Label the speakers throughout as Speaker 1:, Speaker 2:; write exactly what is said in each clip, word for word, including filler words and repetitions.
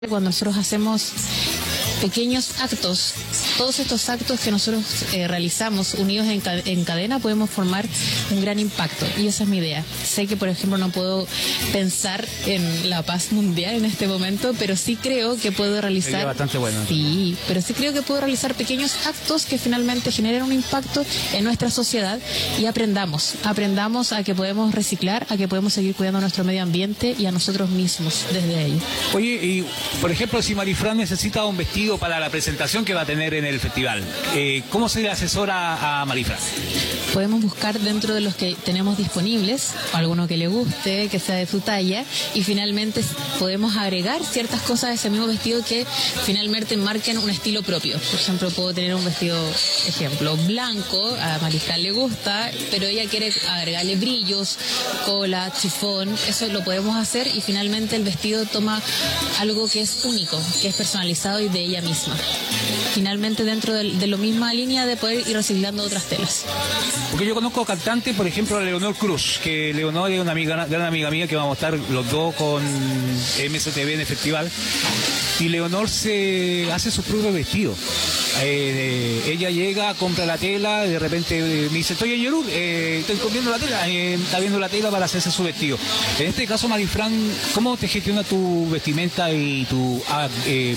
Speaker 1: Cuando nosotros hacemos pequeños actos, todos estos actos que nosotros eh, realizamos unidos en, en cadena podemos formar un gran impacto, y esa es mi idea. Sé que, por ejemplo, no puedo pensar en la paz mundial en este momento, pero sí creo que puedo realizar...
Speaker 2: Sería bastante bueno.
Speaker 1: Sí, pero sí creo que puedo realizar pequeños actos que finalmente generen un impacto en nuestra sociedad y aprendamos, aprendamos a que podemos reciclar, a que podemos seguir cuidando nuestro medio ambiente y a nosotros mismos desde ahí.
Speaker 2: Oye, y por ejemplo, si Marifran necesita un vestido para la presentación que va a tener en el festival, eh, ¿cómo se le asesora a Marifran?
Speaker 1: Podemos buscar dentro de los que tenemos disponibles alguno que le guste, que sea de su talla, y finalmente podemos agregar ciertas cosas a ese mismo vestido que finalmente marquen un estilo propio. Por ejemplo, puedo tener un vestido, ejemplo, blanco, a Marifran le gusta, pero ella quiere agregarle brillos, cola, chifón, eso lo podemos hacer y finalmente el vestido toma algo que es único, que es personalizado y de ella misma. Finalmente dentro de, de la misma línea de poder ir reciclando otras telas.
Speaker 2: Porque yo conozco cantantes, por ejemplo, a Leonor Cruz, que Leonor es una amiga, gran amiga mía, que vamos a estar los dos con M S T V en el festival, y Leonor se hace su propio vestido. Eh, ella llega, compra la tela, de repente eh, me dice, estoy en Yoruk, eh, estoy viendo la tela, eh, está viendo la tela para hacerse su vestido. En este caso, Marifran, ¿cómo te gestiona tu vestimenta y tu, ah, eh,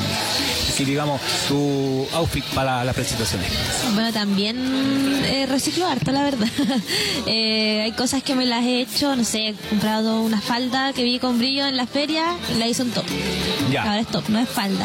Speaker 2: que digamos, tu outfit para las presentaciones?
Speaker 3: Bueno, también eh, reciclo harto, la verdad. eh, hay cosas que me las he hecho, no sé, he comprado una falda que vi con brillo en la feria y la hice un top.
Speaker 2: Ya.
Speaker 3: Ahora es top, no es falda.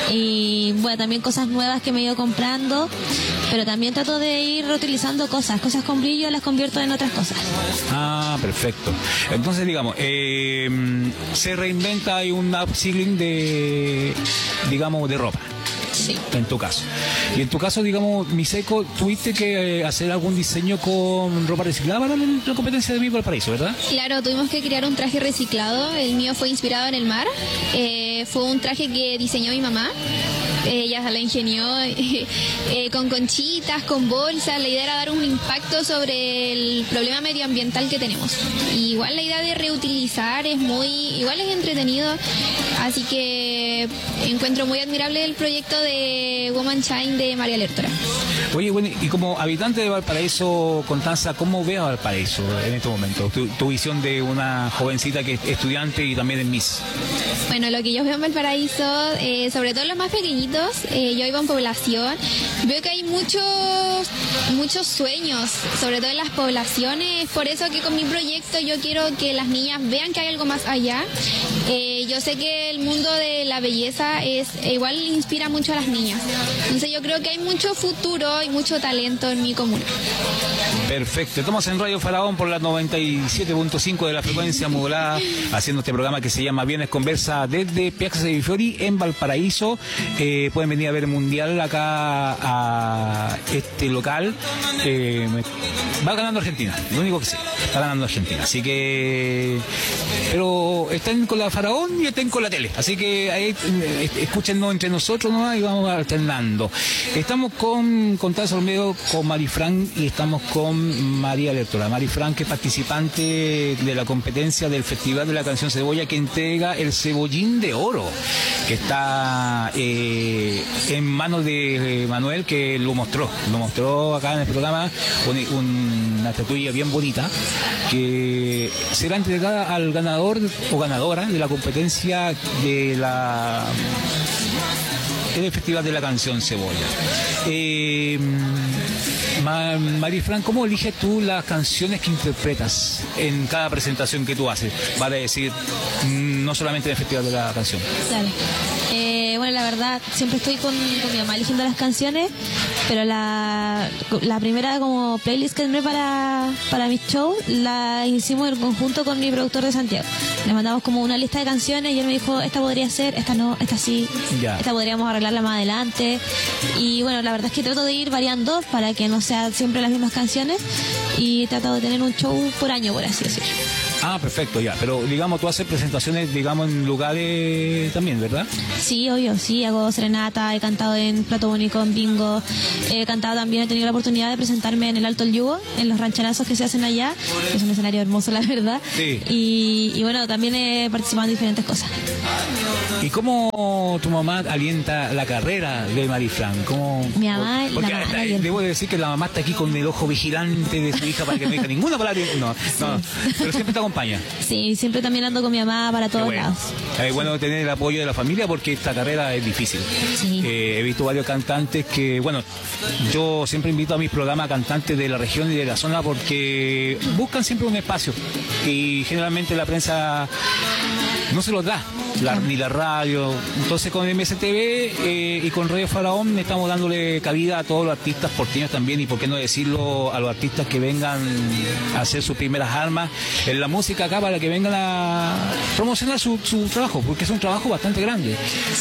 Speaker 3: Y bueno, también cosas nuevas que me he ido comprando, pero también trato de ir reutilizando cosas, cosas con brillo las convierto en otras cosas.
Speaker 2: Ah, perfecto. Entonces, digamos, eh, se reinventa, hay un upcycling de, digamos, de ropa.
Speaker 3: Sí.
Speaker 2: En tu caso. Y en tu caso, digamos, Miseco, tuviste que hacer algún diseño con ropa reciclada para la competencia de Miss Valparaíso, ¿verdad?
Speaker 4: Claro, tuvimos que crear un traje reciclado. El mío fue inspirado en el mar. Eh, fue un traje que diseñó mi mamá. Ella la ingenió eh, eh, con conchitas, con bolsas. La idea era dar un impacto sobre el problema medioambiental que tenemos. Y igual la idea de reutilizar es muy, igual es entretenido. Así que encuentro muy admirable el proyecto de Woman Shine de María Lertora.
Speaker 2: Oye, bueno, y como habitante de Valparaíso, Constanza, ¿cómo ves a Valparaíso en este momento? Tu, tu visión de una jovencita que es estudiante y también es Miss.
Speaker 4: Bueno, lo que yo veo en Valparaíso, eh, sobre todo los más pequeñitos, eh, yo vivo en población, veo que hay muchos muchos sueños, sobre todo en las poblaciones. Por eso que con mi proyecto yo quiero que las niñas vean que hay algo más allá. Eh, yo sé que el mundo de la belleza es igual inspira mucho a las niñas. Entonces yo creo que hay mucho futuro y mucho talento en mi comuna.
Speaker 2: Perfecto. Estamos en Radio Faraón por la noventa y siete punto cinco de la frecuencia modulada, haciendo este programa que se llama Viernes Conversa desde Piazza Di Fiori en Valparaíso. Eh, pueden venir a ver el Mundial acá a este local. Eh, va ganando Argentina, lo único que sé, está ganando Argentina. Así que... Pero están con la Faraón y están con la tele. Así que ahí eh, escúchenos entre nosotros nomás y vamos alternando. Estamos con Constanza Olmedo, con Marifran y estamos con María Lertora. Marifran, que es participante de la competencia del Festival de la Canción Cebolla, que entrega el Cebollín de Oro, que está eh, en manos de eh, Manuel, que lo mostró, lo mostró acá en el programa, un, un, una estatuilla bien bonita, que será entregada al ganador o ganadora de la competencia de la del Festival de la Canción Cebolla. Eh, Marifran, ¿cómo eliges tú las canciones que interpretas en cada presentación que tú haces? Vale decir, no solamente en el Festival de la Canción.
Speaker 3: Claro. Eh, bueno, la verdad, siempre estoy con, con mi mamá eligiendo las canciones, pero la, la primera como playlist que tendré para, para mi show la hicimos en conjunto con mi productor de Santiago. Le mandamos como una lista de canciones y él me dijo, esta podría ser, esta no, esta sí, ya. Esta podríamos arreglarla más adelante. Y bueno, la verdad es que trato de ir variando para que no sean siempre las mismas canciones y trato de tener un show por año, por así decirlo.
Speaker 2: Ah, perfecto, ya. Pero, digamos, tú haces presentaciones, digamos, en lugares también, ¿verdad?
Speaker 3: Sí, obvio, sí, hago serenata, he cantado en Plato Único, en Bingo, he cantado también, he tenido la oportunidad de presentarme en el Alto El Yugo, en los rancherazos que se hacen allá, que es un escenario hermoso, la verdad.
Speaker 2: Sí.
Speaker 3: Y, y bueno, también he participado en diferentes cosas.
Speaker 2: ¿Y cómo tu mamá alienta la carrera de Marifran? ¿Cómo,
Speaker 3: Mi mamá,
Speaker 2: porque
Speaker 3: la mamá
Speaker 2: hasta-
Speaker 3: la alienta.
Speaker 2: debo decir que la mamá está aquí con el ojo vigilante de su hija para que no diga ninguna palabra. No, no, pero siempre te acompaña.
Speaker 3: Sí, siempre también ando con mi mamá para
Speaker 2: Qué
Speaker 3: todos
Speaker 2: bueno.
Speaker 3: lados.
Speaker 2: Es bueno tener el apoyo de la familia porque esta carrera es difícil.
Speaker 3: Sí.
Speaker 2: Eh, he visto varios cantantes que, bueno, yo siempre invito a mis programas a cantantes de la región y de la zona porque buscan siempre un espacio y generalmente la prensa no se los da, la- ni la radio. Entonces con M S T V eh, y con Radio Faraón estamos dándole cabida a todos los artistas porteños también y por qué no decirlo a los artistas que vengan a hacer sus primeras armas en la música acá para que vengan a promocionar su, su trabajo, porque es un trabajo bastante grande.